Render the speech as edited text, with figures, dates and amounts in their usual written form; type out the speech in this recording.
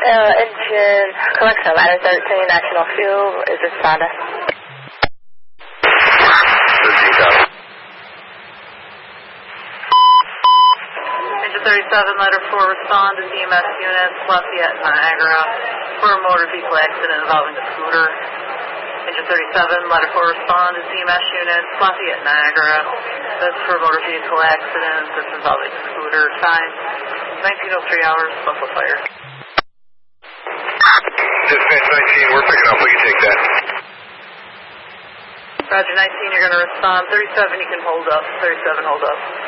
Engine collection, ladder 13, National Fuel, is this Sonda? 13,000. Engine 37, letter 4, respond to EMS units, Lafayette, Niagara, for a motor vehicle accident involving a scooter. Engine 37, letter 4, respond to EMS units, Lafayette, Niagara, that's for a motor vehicle accident that's involving a scooter. Time, 1903 hours, Buffalo Fire. Dispatch 19, we're picking up. We can take that. Roger, 19, you're going to respond. 37, you can hold up. 37, hold up.